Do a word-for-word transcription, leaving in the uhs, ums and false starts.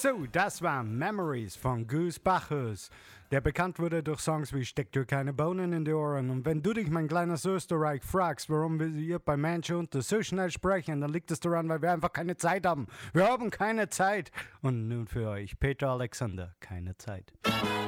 So, das war Memories von Goose Bacchus, der bekannt wurde durch Songs wie Steck dir keine Bohnen in die Ohren. Und wenn du dich, mein kleines Österreich, fragst, warum wir hier bei Menschen unter so schnell sprechen, dann liegt es daran, weil wir einfach keine Zeit haben. Wir haben keine Zeit. Und nun für euch, Peter Alexander, keine Zeit.